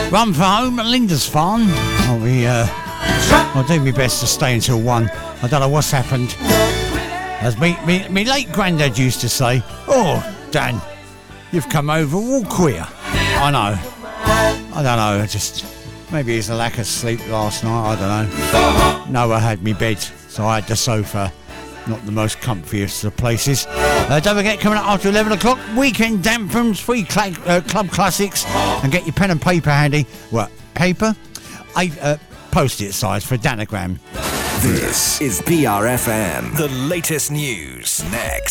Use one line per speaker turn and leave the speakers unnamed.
Run for home at Lindisfarne. I'll do my best to stay until 1. I don't know what's happened. As me late granddad used to say, "Oh, Dan, you've come over all queer." I don't know, just maybe it's a lack of sleep last night, I don't know. Noah had me bed, so I had the sofa. Not the most comfiest of places. Don't forget, coming up after 11 o'clock, weekend Damprams, free club classics, and get your pen and paper handy. What, paper? Post-it size for a danagram.
This is BRFM. The latest news next.